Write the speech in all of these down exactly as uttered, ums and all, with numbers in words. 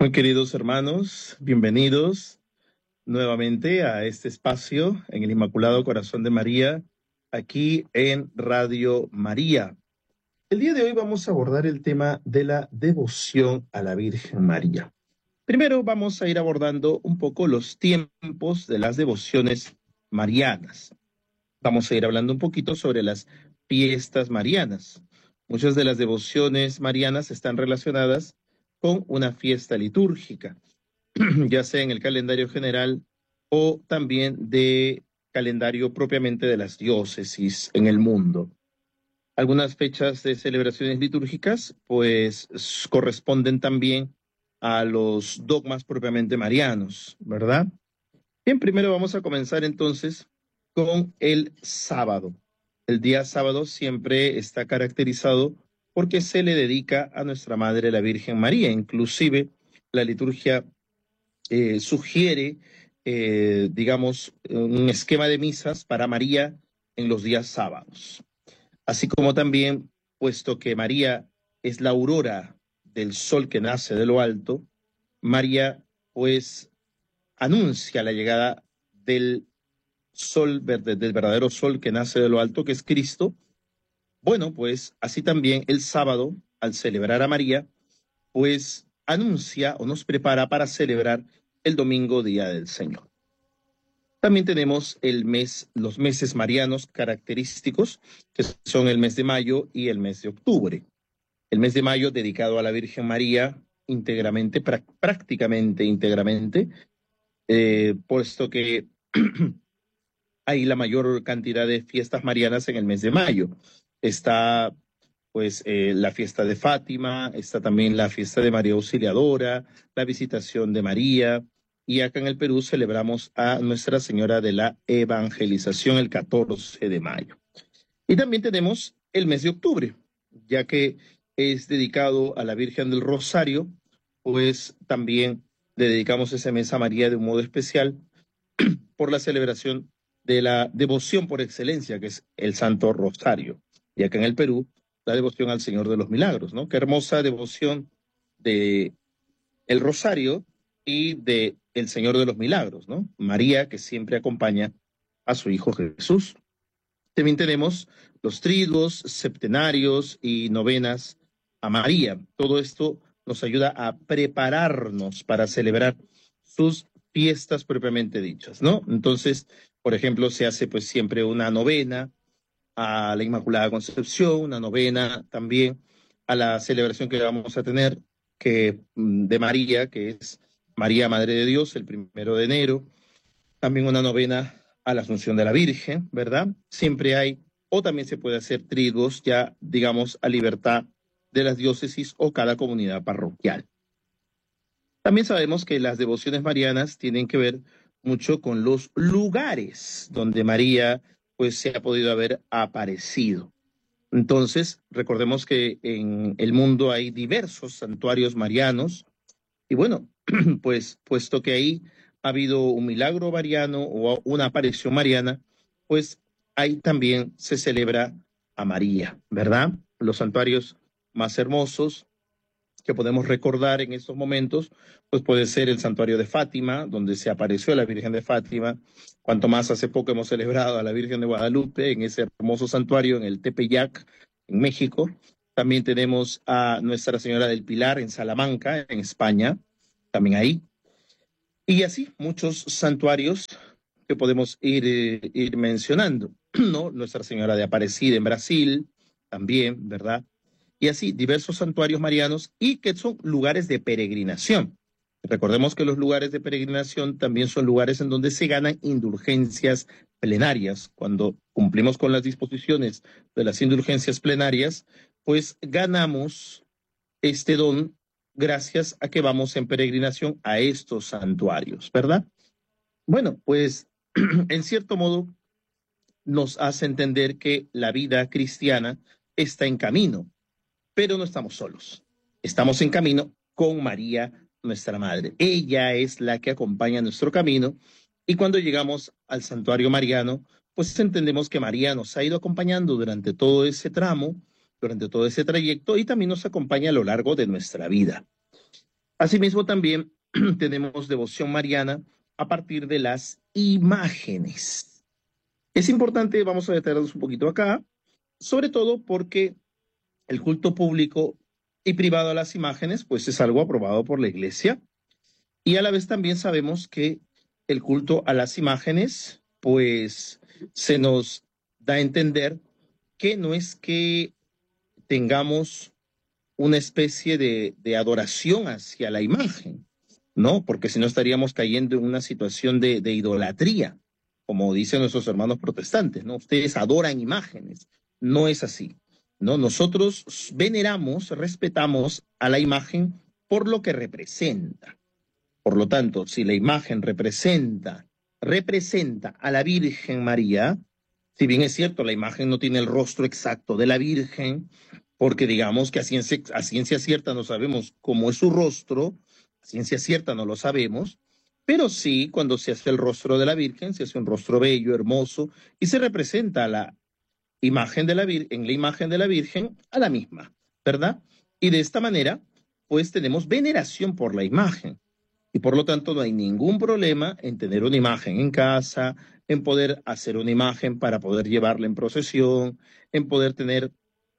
Muy queridos hermanos, bienvenidos nuevamente a este espacio en el Inmaculado Corazón de María, aquí en Radio María. El día de hoy vamos a abordar el tema de la devoción a la Virgen María. Primero vamos a ir abordando un poco los tiempos de las devociones marianas. Vamos a ir hablando un poquito sobre las fiestas marianas. Muchas de las devociones marianas están relacionadas con una fiesta litúrgica, ya sea en el calendario general o también de calendario propiamente de las diócesis en el mundo. Algunas fechas de celebraciones litúrgicas pues corresponden también a los dogmas propiamente marianos, ¿verdad? Bien, primero vamos a comenzar entonces con el sábado. El día sábado siempre está caracterizado porque se le dedica a nuestra Madre la Virgen María. Inclusive la liturgia eh, sugiere, eh, digamos, un esquema de misas para María en los días sábados. Así como también, puesto que María es la aurora del sol que nace de lo alto, María pues anuncia la llegada del sol, del verdadero sol que nace de lo alto, que es Cristo. Bueno, pues así también el sábado, al celebrar a María, pues anuncia o nos prepara para celebrar el domingo, Día del Señor. También tenemos el mes, los meses marianos característicos, que son el mes de mayo y el mes de octubre. El mes de mayo dedicado a la Virgen María íntegramente, prácticamente íntegramente, eh, puesto que hay la mayor cantidad de fiestas marianas en el mes de mayo. Está pues eh, la fiesta de Fátima, está también la fiesta de María Auxiliadora, la visitación de María, y acá en el Perú celebramos a Nuestra Señora de la Evangelización el catorce de mayo. Y también tenemos el mes de octubre, ya que es dedicado a la Virgen del Rosario, pues también le dedicamos ese mes a María de un modo especial por la celebración de la devoción por excelencia, que es el Santo Rosario. Y acá en el Perú, la devoción al Señor de los Milagros, ¿no? Qué hermosa devoción de el Rosario y de el Señor de los Milagros, ¿no? María, que siempre acompaña a su Hijo Jesús. También tenemos los triduos, septenarios y novenas a María. Todo esto nos ayuda a prepararnos para celebrar sus fiestas propiamente dichas, ¿no? Entonces, por ejemplo, se hace pues siempre una novena a la Inmaculada Concepción, una novena también a la celebración que vamos a tener que, de María, que es María Madre de Dios, el primero de enero. También una novena a la Asunción de la Virgen, ¿verdad? Siempre hay, o también se puede hacer triduos ya, digamos, a libertad de las diócesis o cada comunidad parroquial. También sabemos que las devociones marianas tienen que ver mucho con los lugares donde María pues se ha podido haber aparecido. Entonces, recordemos que en el mundo hay diversos santuarios marianos y bueno, pues puesto que ahí ha habido un milagro mariano o una aparición mariana, pues ahí también se celebra a María, ¿verdad? Los santuarios más hermosos que podemos recordar en estos momentos, pues puede ser el santuario de Fátima, donde se apareció la Virgen de Fátima, cuanto más hace poco hemos celebrado a la Virgen de Guadalupe en ese hermoso santuario en el Tepeyac, en México. También tenemos a Nuestra Señora del Pilar en Salamanca, en España, también ahí. Y así muchos santuarios que podemos ir, eh, ir mencionando, ¿no? Nuestra Señora de Aparecida en Brasil, también, ¿verdad? Y así diversos santuarios marianos y que son lugares de peregrinación. Recordemos que los lugares de peregrinación también son lugares en donde se ganan indulgencias plenarias. Cuando cumplimos con las disposiciones de las indulgencias plenarias, pues ganamos este don gracias a que vamos en peregrinación a estos santuarios, ¿verdad? Bueno, pues en cierto modo nos hace entender que la vida cristiana está en camino, pero no estamos solos. Estamos en camino con María, nuestra Madre. Ella es la que acompaña nuestro camino y cuando llegamos al santuario mariano, pues entendemos que María nos ha ido acompañando durante todo ese tramo, durante todo ese trayecto y también nos acompaña a lo largo de nuestra vida. Asimismo, también tenemos devoción mariana a partir de las imágenes. Es importante, vamos a detenernos un poquito acá, sobre todo porque el culto público y privado a las imágenes, pues es algo aprobado por la Iglesia. Y a la vez también sabemos que el culto a las imágenes, pues se nos da a entender que no es que tengamos una especie de, de adoración hacia la imagen, ¿no? Porque si no estaríamos cayendo en una situación de, de idolatría, como dicen nuestros hermanos protestantes, ¿no? Ustedes adoran imágenes. No es así, ¿no? Nosotros veneramos, respetamos a la imagen por lo que representa. Por lo tanto, si la imagen representa, representa a la Virgen María, si bien es cierto, la imagen no tiene el rostro exacto de la Virgen, porque digamos que a ciencia, a ciencia cierta no sabemos cómo es su rostro, a ciencia cierta no lo sabemos, pero sí, cuando se hace el rostro de la Virgen, se hace un rostro bello, hermoso, y se representa a la imagen de la Vir- en la imagen de la Virgen a la misma, ¿verdad? Y de esta manera, pues tenemos veneración por la imagen. Y por lo tanto no hay ningún problema en tener una imagen en casa, en poder hacer una imagen para poder llevarla en procesión, en poder tener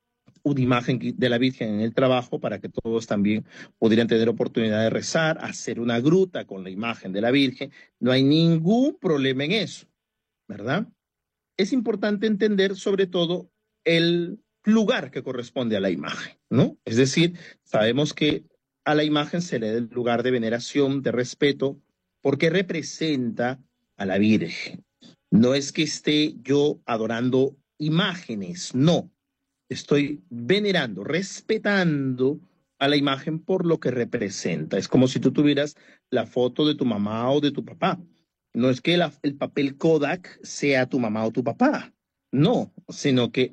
una imagen de la Virgen en el trabajo para que todos también pudieran tener oportunidad de rezar, hacer una gruta con la imagen de la Virgen. No hay ningún problema en eso, ¿verdad? Es importante entender sobre todo el lugar que corresponde a la imagen, ¿no? Es decir, sabemos que a la imagen se le da el lugar de veneración, de respeto, porque representa a la Virgen. No es que esté yo adorando imágenes, no. Estoy venerando, respetando a la imagen por lo que representa. Es como si tú tuvieras la foto de tu mamá o de tu papá. No es que la, el papel Kodak sea tu mamá o tu papá, no, sino que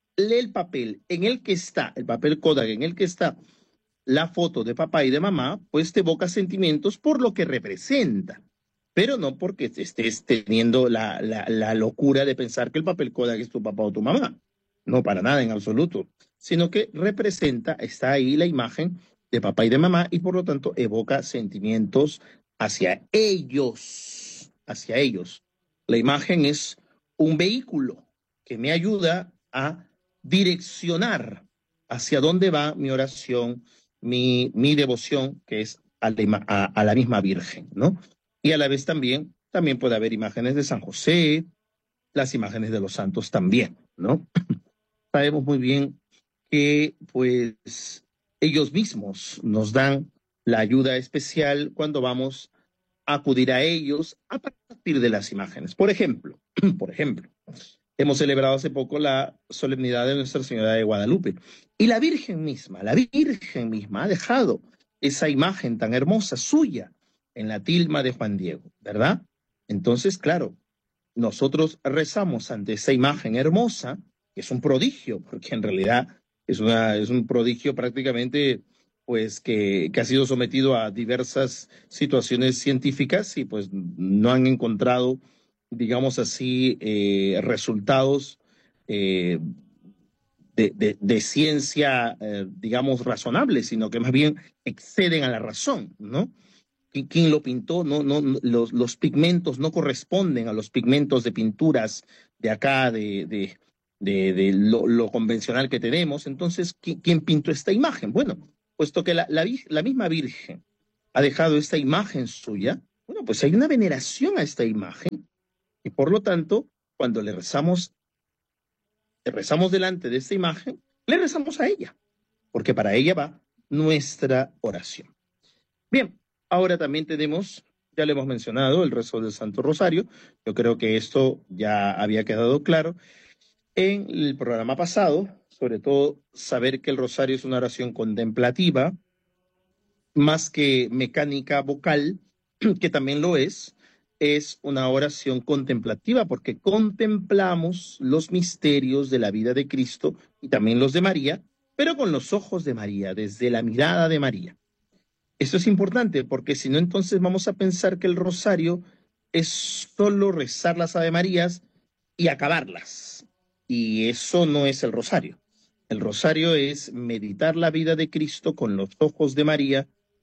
el papel en el que está, el papel Kodak en el que está la foto de papá y de mamá, pues te evoca sentimientos por lo que representa, pero no porque estés teniendo la, la, la locura de pensar que el papel Kodak es tu papá o tu mamá. No, para nada en absoluto, sino que representa, está ahí la imagen de papá y de mamá y por lo tanto evoca sentimientos hacia ellos, hacia ellos. La imagen es un vehículo que me ayuda a direccionar hacia dónde va mi oración, mi, mi devoción, que es a la, a, a la misma Virgen, ¿no? Y a la vez también, también puede haber imágenes de San José, las imágenes de los santos también, ¿no? Sabemos muy bien que pues ellos mismos nos dan la ayuda especial cuando vamos a acudir a ellos a partir de las imágenes. Por ejemplo, por ejemplo, hemos celebrado hace poco la solemnidad de Nuestra Señora de Guadalupe y la Virgen misma, la Virgen misma ha dejado esa imagen tan hermosa suya en la tilma de Juan Diego, ¿verdad? Entonces, claro, nosotros rezamos ante esa imagen hermosa, que es un prodigio, porque en realidad es, una, es un prodigio prácticamente pues que, que ha sido sometido a diversas situaciones científicas y pues no han encontrado, digamos así, eh, resultados eh, de, de, de, ciencia, eh, digamos, razonables, sino que más bien exceden a la razón, ¿no? Quien lo pintó, no, no, los, los pigmentos no corresponden a los pigmentos de pinturas de acá, de, de, de, de lo, lo, convencional que tenemos. Entonces, ¿quién, quién pintó esta imagen? Bueno, puesto que la, la, la misma Virgen ha dejado esta imagen suya, bueno, pues hay una veneración a esta imagen y por lo tanto, cuando le rezamos, le rezamos delante de esta imagen, le rezamos a ella, porque para ella va nuestra oración. Bien, ahora también tenemos, ya le hemos mencionado, el rezo del Santo Rosario. Yo creo que esto ya había quedado claro en el programa pasado, sobre todo saber que el rosario es una oración contemplativa, más que mecánica vocal, que también lo es, es una oración contemplativa porque contemplamos los misterios de la vida de Cristo y también los de María, pero con los ojos de María, desde la mirada de María. Esto es importante porque si no, entonces vamos a pensar que el rosario es solo rezar las Ave Marías y acabarlas. Y eso no es el rosario. El rosario es meditar la vida de Cristo con los ojos de María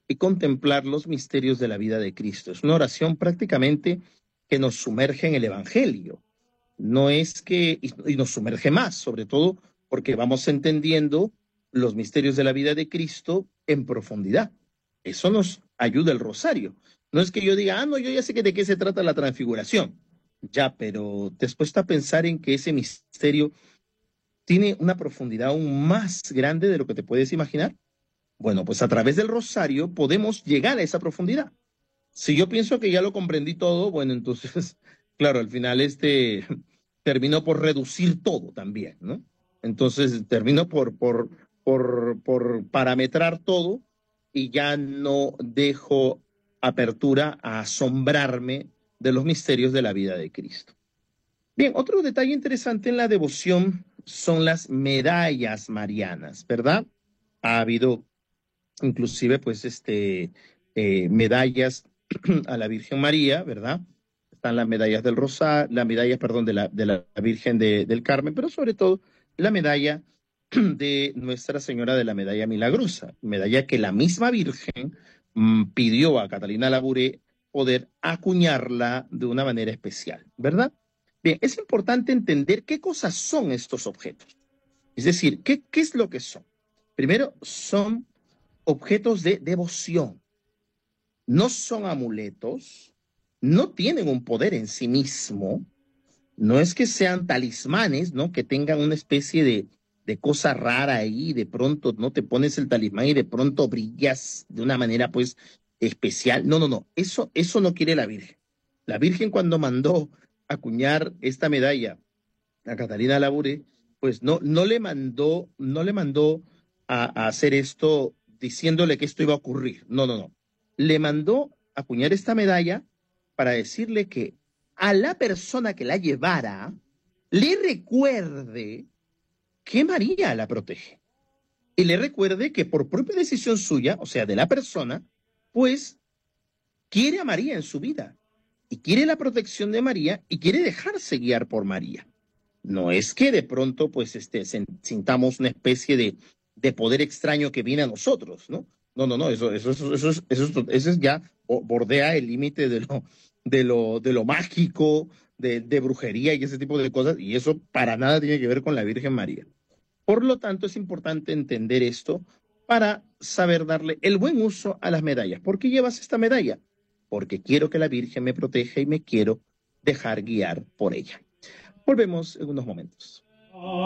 y contemplar los misterios de la vida de Cristo. Es una oración prácticamente que nos sumerge en el Evangelio. No es que, y, y nos sumerge más, sobre todo porque vamos entendiendo los misterios de la vida de Cristo en profundidad. Eso nos ayuda el rosario. No es que yo diga, ah, no, yo ya sé que de qué se trata la transfiguración. Ya, pero te has puesto a pensar en que ese misterio tiene una profundidad aún más grande de lo que te puedes imaginar. Bueno, pues a través del rosario podemos llegar a esa profundidad. Si yo pienso que ya lo comprendí todo, bueno, entonces, claro, al final este termino por reducir todo también, ¿no? Entonces termino por, por, por, por parametrar todo y ya no dejo apertura a asombrarme de los misterios de la vida de Cristo. Bien, otro detalle interesante en la devoción son las medallas marianas, ¿verdad? Ha habido inclusive, pues, este, eh, medallas a la Virgen María, ¿verdad? Están las medallas del Rosario, las medallas, perdón, de la, de la Virgen de, del Carmen, pero sobre todo la medalla de Nuestra Señora de la Medalla Milagrosa, medalla que la misma Virgen mmm, pidió a Catalina Labouré poder acuñarla de una manera especial, ¿verdad? Bien, es importante entender qué cosas son estos objetos. Es decir, ¿qué, qué es lo que son? Primero, son objetos de devoción. No son amuletos, no tienen un poder en sí mismo, no es que sean talismanes, ¿no? Que tengan una especie de, de cosa rara ahí, de pronto no te pones el talismán y de pronto brillas de una manera pues especial. No, no, no, eso, eso no quiere la Virgen. La Virgen cuando mandó acuñar esta medalla a Catalina Labouré, pues no, no le mandó, no le mandó a, a hacer esto diciéndole que esto iba a ocurrir. No, no, no. Le mandó acuñar esta medalla para decirle que a la persona que la llevara le recuerde que María la protege. Y le recuerde que por propia decisión suya, o sea, de la persona, pues quiere a María en su vida. Y quiere la protección de María y quiere dejarse guiar por María. No es que de pronto pues este, sintamos una especie de, de poder extraño que viene a nosotros, ¿no? No, no, no, eso, eso, eso, eso, eso, eso, eso es ya bordea el límite de lo, de, lo, de lo mágico, de, de brujería y ese tipo de cosas, y eso para nada tiene que ver con la Virgen María. Por lo tanto, es importante entender esto para saber darle el buen uso a las medallas. ¿Por qué llevas esta medalla? Porque quiero que la Virgen me proteja y me quiero dejar guiar por ella. Volvemos en unos momentos.